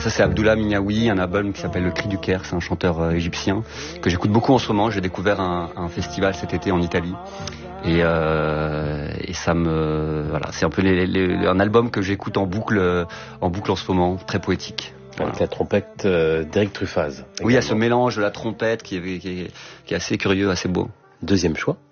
ça c'est Abdullah Minyawi, un album qui s'appelle Le Cri du Caire, c'est un chanteur égyptien que j'écoute beaucoup en ce moment. J'ai découvert un festival cet été en Italie et ça voilà, c'est un peu un album que j'écoute en boucle en ce moment, très poétique. Voilà. Avec la trompette d'Eric Truffaz. Oui, il y a ce mélange de la trompette qui est assez curieux, assez beau. Deuxième choix.